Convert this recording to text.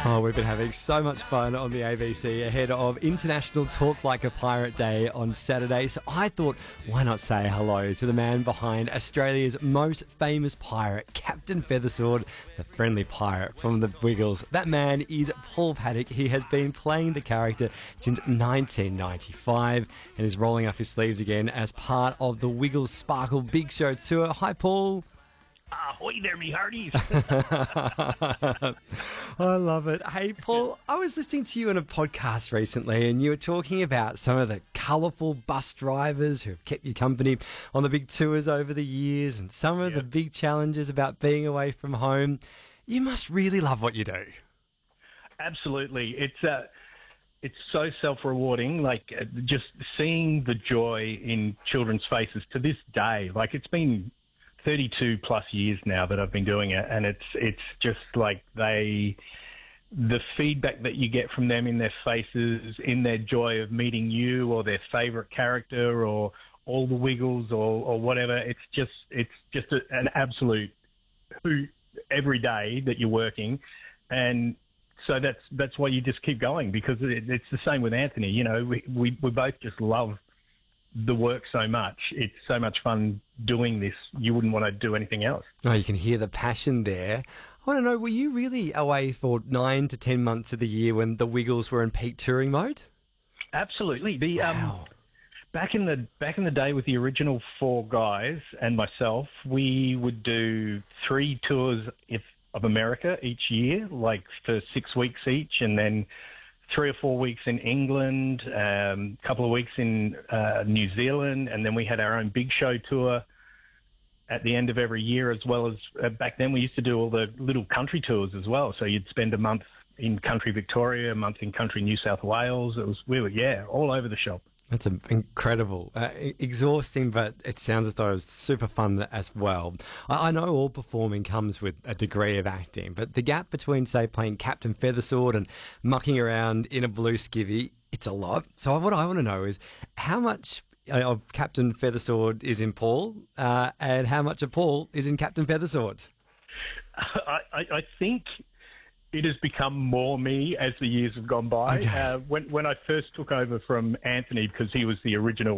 Oh, we've been having so much fun on the ABC ahead of International Talk Like a Pirate Day on Saturday. So I thought, why not say hello to the man behind Australia's most famous pirate, Captain Feathersword, the friendly pirate from the Wiggles. That man is Paul Paddock. He has been playing the character since 1995 and is rolling up his sleeves again as part of the Wiggles Sparkle Big Show Tour. Hi, Paul. Ahoy there, me hearties. I love it. Hey, Paul, I was listening to you on a podcast recently and you were talking about some of the colourful bus drivers who have kept you company on the big tours over the years and some of the big challenges about being away from home. You must really love what you do. Absolutely. It's so self-rewarding, just seeing the joy in children's faces to this day. Like, it's been 32 plus years now that I've been doing it, and it's just like the feedback that you get from them in their faces, in their joy of meeting you or their favourite character or all the Wiggles or whatever. It's just an absolute hoot every day that you're working, and so that's why you just keep going, because it's the same with Anthony. You know, we both just love the work so much. It's so much fun doing this. You wouldn't want to do anything else. Oh, you can hear the passion there. I want to know, were you really away for 9 to 10 months of the year when the Wiggles were in peak touring mode? Absolutely. Wow. Back in the day with the original 4 guys and myself, we would do 3 tours of America each year, like for 6 weeks each, and then 3 or 4 weeks in England, a couple of weeks in New Zealand, and then we had our own big show tour at the end of every year, as well as back then we used to do all the little country tours as well. So you'd spend a month in country Victoria, a month in country New South Wales. We were all over the shop. That's incredible. Exhausting, but it sounds as though it was super fun as well. I know all performing comes with a degree of acting, but the gap between, say, playing Captain Feathersword and mucking around in a blue skivvy, it's a lot. So what I want to know is how much of Captain Feathersword is in Paul and how much of Paul is in Captain Feathersword? I think it has become more me as the years have gone by. Okay. When I first took over from Anthony, because he was the original